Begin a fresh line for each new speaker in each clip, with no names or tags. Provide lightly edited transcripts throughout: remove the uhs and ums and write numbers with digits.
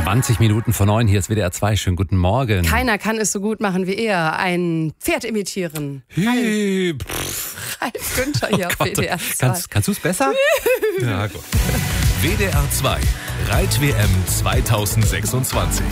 20 Minuten vor 9, hier ist WDR 2. Schönen guten Morgen.
Keiner kann es so gut machen wie er. Ein Pferd imitieren. Ralf Günther hier auf WDR 2.
Kannst du es besser? Ja, gut.
WDR 2, Reit-WM 2026.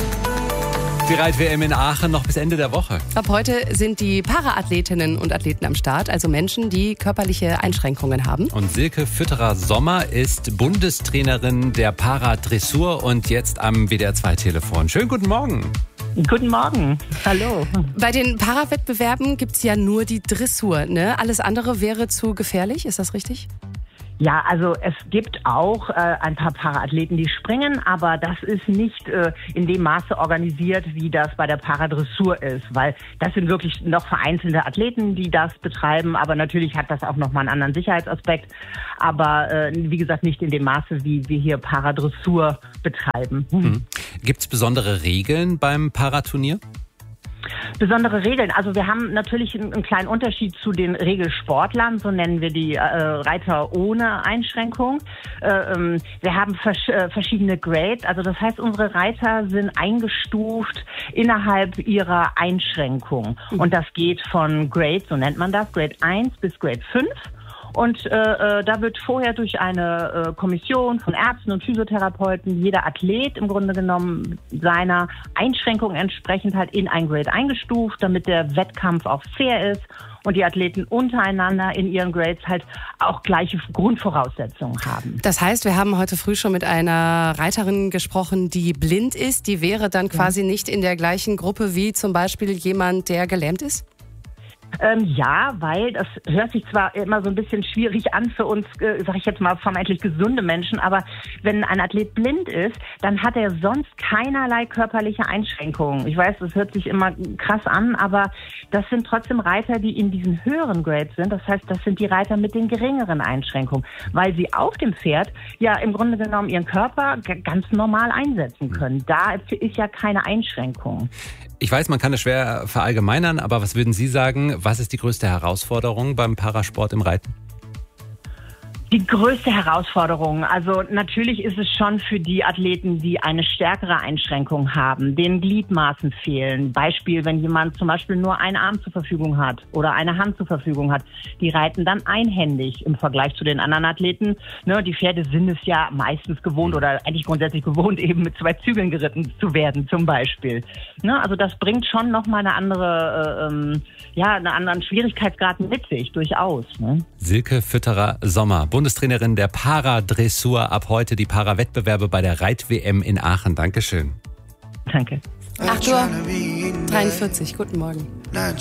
Die Reit-WM in Aachen noch bis Ende der Woche.
Ab heute sind die Paraathletinnen und Athleten am Start, also Menschen, die körperliche Einschränkungen haben.
Und Silke Fütterer-Sommer ist Bundestrainerin der Paradressur und jetzt am WDR 2-Telefon. Schönen guten Morgen.
Guten Morgen, hallo.
Bei den Parawettbewerben gibt es ja nur die Dressur, ne? Alles andere wäre zu gefährlich, ist das richtig?
Ja, also es gibt auch ein paar Paraathleten, die springen, aber das ist nicht in dem Maße organisiert, wie das bei der Paradressur ist, weil das sind wirklich noch vereinzelte Athleten, die das betreiben, aber natürlich hat das auch nochmal einen anderen Sicherheitsaspekt, aber wie gesagt nicht in dem Maße, wie wir hier Paradressur betreiben.
Gibt es besondere Regeln beim Paraturnier?
Besondere Regeln. Also wir haben natürlich einen kleinen Unterschied zu den Regelsportlern, so nennen wir die Reiter ohne Einschränkung. Wir haben verschiedene Grades. Also das heißt, unsere Reiter sind eingestuft innerhalb ihrer Einschränkung. Und das geht von Grade, so nennt man das, Grade 1 bis Grade 5. Und da wird vorher durch eine Kommission von Ärzten und Physiotherapeuten jeder Athlet im Grunde genommen seiner Einschränkung entsprechend halt in ein Grade eingestuft, damit der Wettkampf auch fair ist und die Athleten untereinander in ihren Grades halt auch gleiche Grundvoraussetzungen haben.
Das heißt, wir haben heute früh schon mit einer Reiterin gesprochen, die blind ist. Die wäre dann quasi nicht in der gleichen Gruppe wie zum Beispiel jemand, der gelähmt ist?
Ja, weil das hört sich zwar immer so ein bisschen schwierig an für uns, sag ich jetzt mal, vermeintlich gesunde Menschen, aber wenn ein Athlet blind ist, dann hat er sonst keinerlei körperliche Einschränkungen. Ich weiß, das hört sich immer krass an, aber das sind trotzdem Reiter, die in diesen höheren Grades sind. Das heißt, das sind die Reiter mit den geringeren Einschränkungen, weil sie auf dem Pferd ja im Grunde genommen ihren Körper ganz normal einsetzen können. Da ist ja keine Einschränkung.
Ich weiß, man kann es schwer verallgemeinern, aber was würden Sie sagen, was ist die größte Herausforderung beim Parasport im Reiten?
Die größte Herausforderung, also natürlich ist es schon für die Athleten, die eine stärkere Einschränkung haben, denen Gliedmaßen fehlen. Beispiel, wenn jemand zum Beispiel nur einen Arm zur Verfügung hat oder eine Hand zur Verfügung hat, die reiten dann einhändig im Vergleich zu den anderen Athleten. Ne, die Pferde sind es ja meistens gewohnt oder eigentlich grundsätzlich gewohnt, eben mit 2 Zügeln geritten zu werden zum Beispiel. Ne, also das bringt schon nochmal eine andere, einen anderen Schwierigkeitsgrad mit sich, durchaus. Ne?
Silke Fütterer-Sommer, Bundestrainerin der Paradressur, ab heute die Parawettbewerbe bei der Reit-WM in Aachen. Dankeschön.
Danke.
8:43 Uhr. Guten Morgen.